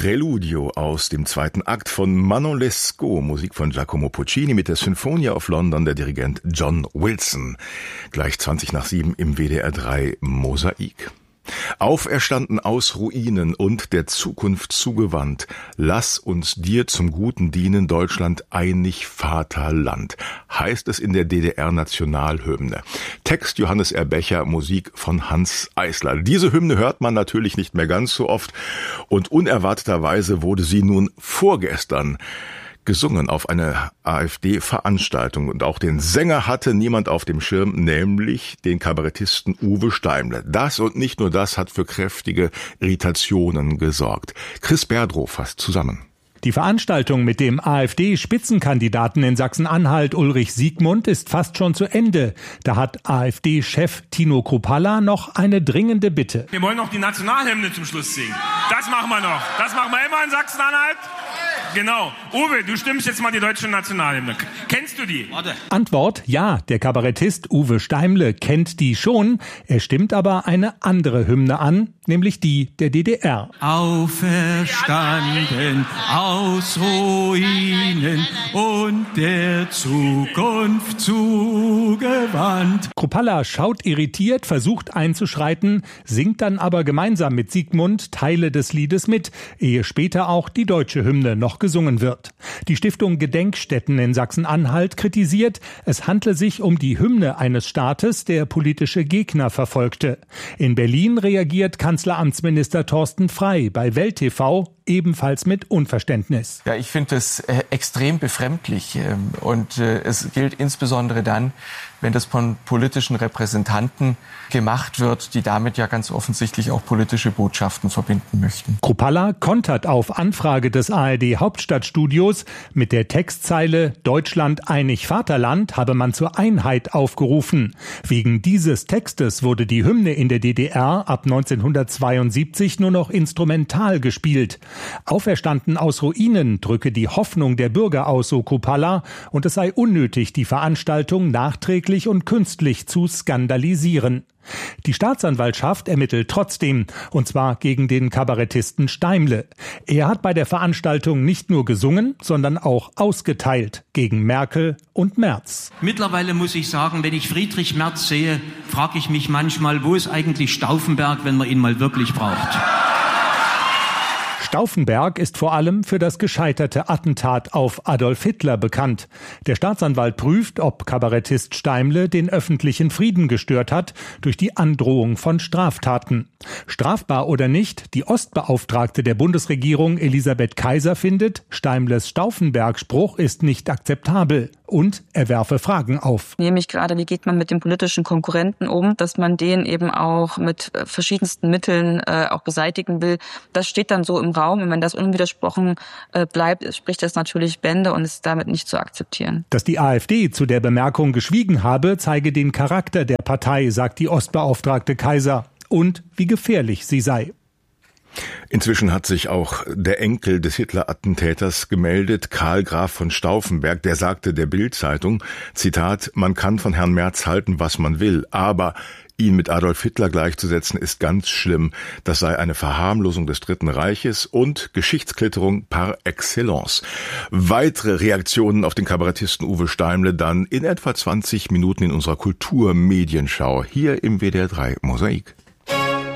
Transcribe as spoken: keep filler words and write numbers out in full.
Preludio aus dem zweiten Akt von Manon Lescaut, Musik von Giacomo Puccini mit der Sinfonia of London, der Dirigent John Wilson. Gleich zwanzig nach sieben im W D R drei Mosaik. Auferstanden aus Ruinen und der Zukunft zugewandt, lass uns dir zum Guten dienen, Deutschland, einig Vaterland, heißt es in der D D R-Nationalhymne. Text Johannes R. Becher, Musik von Hanns Eisler. Diese Hymne hört man natürlich nicht mehr ganz so oft und unerwarteterweise wurde sie nun vorgestern gesungen auf einer AfD-Veranstaltung. Und auch den Sänger hatte niemand auf dem Schirm, nämlich den Kabarettisten Uwe Steimle. Das und nicht nur das hat für kräftige Irritationen gesorgt. Chris Berdrow fasst zusammen. Die Veranstaltung mit dem AfD-Spitzenkandidaten in Sachsen-Anhalt Ulrich Siegmund ist fast schon zu Ende. Da hat AfD-Chef Tino Kruppalla noch eine dringende Bitte. Wir wollen noch die Nationalhymne zum Schluss singen. Das machen wir noch. Das machen wir immer in Sachsen-Anhalt. Genau. Uwe, du stimmst jetzt mal die deutsche Nationalhymne. Kennst du die? Warte. Antwort: Ja, der Kabarettist Uwe Steimle kennt die schon. Er stimmt aber eine andere Hymne an, nämlich die der D D R. Auferstanden aus Ruinen und der Zukunft zugewandt. Kruppalla schaut irritiert, versucht einzuschreiten, singt dann aber gemeinsam mit Siegmund Teile des Liedes mit, ehe später auch die deutsche Hymne noch gesungen wird. Die Stiftung Gedenkstätten in Sachsen-Anhalt kritisiert, es handle sich um die Hymne eines Staates, der politische Gegner verfolgte. In Berlin reagiert Kanzleramtsminister Thorsten Frey bei Welt T V ebenfalls mit Unverständnis. Ja, ich finde das äh, extrem befremdlich ähm, und äh, es gilt insbesondere dann, wenn das von politischen Repräsentanten gemacht wird, die damit ja ganz offensichtlich auch politische Botschaften verbinden möchten. Kruppalla kontert auf Anfrage des A R D-Hauptstadtstudios mit der Textzeile »Deutschland einig Vaterland« habe man zur Einheit aufgerufen. Wegen dieses Textes wurde die Hymne in der D D R ab neunzehnhundertzweiundsiebzig nur noch instrumental gespielt. Auferstanden aus Ruinen drücke die Hoffnung der Bürger aus, so Kruppalla, und es sei unnötig, die Veranstaltung nachträglich und künstlich zu skandalisieren. Die Staatsanwaltschaft ermittelt trotzdem, und zwar gegen den Kabarettisten Steimle. Er hat bei der Veranstaltung nicht nur gesungen, sondern auch ausgeteilt gegen Merkel und Merz. Mittlerweile muss ich sagen, wenn ich Friedrich Merz sehe, frage ich mich manchmal, wo ist eigentlich Stauffenberg, wenn man ihn mal wirklich braucht? Stauffenberg ist vor allem für das gescheiterte Attentat auf Adolf Hitler bekannt. Der Staatsanwalt prüft, ob Kabarettist Steimle den öffentlichen Frieden gestört hat durch die Androhung von Straftaten. Strafbar oder nicht, die Ostbeauftragte der Bundesregierung Elisabeth Kaiser findet, Steimles Stauffenberg-Spruch ist nicht akzeptabel und er werfe Fragen auf. Nämlich gerade, wie geht man mit dem politischen Konkurrenten um, dass man den eben auch mit verschiedensten Mitteln äh, auch beseitigen will. Das steht dann so im Raum. Und wenn das unwidersprochen äh, bleibt, spricht das natürlich Bände und ist damit nicht zu akzeptieren. Dass die AfD zu der Bemerkung geschwiegen habe, zeige den Charakter der Partei, sagt die Ostbeauftragte Kaiser, und wie gefährlich sie sei. Inzwischen hat sich auch der Enkel des Hitler-Attentäters gemeldet, Karl Graf von Stauffenberg, der sagte der Bild-Zeitung, Zitat, man kann von Herrn Merz halten, was man will, aber ihn mit Adolf Hitler gleichzusetzen ist ganz schlimm. Das sei eine Verharmlosung des Dritten Reiches und Geschichtsklitterung par excellence. Weitere Reaktionen auf den Kabarettisten Uwe Steimle dann in etwa zwanzig Minuten in unserer Kulturmedienschau hier im W D R drei Mosaik.